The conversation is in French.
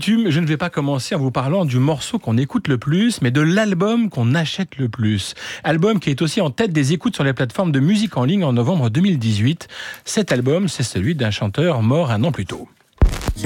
coutume, je ne vais pas commencer en vous parlant du morceau qu'on écoute le plus, mais de l'album qu'on achète le plus. Album qui est aussi en tête des écoutes sur les plateformes de musique en ligne en novembre 2018. Cet album, c'est celui d'un chanteur mort un an plus tôt.